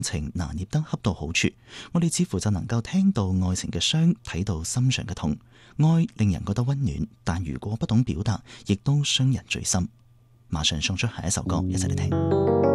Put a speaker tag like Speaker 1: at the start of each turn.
Speaker 1: 情拿捏得恰到好處，我哋似乎就能夠聽到愛情嘅傷，睇到心上嘅痛。愛令人覺得溫暖，但如果不懂表達，亦都傷人最深。馬上送出下一首歌，一齊嚟聽。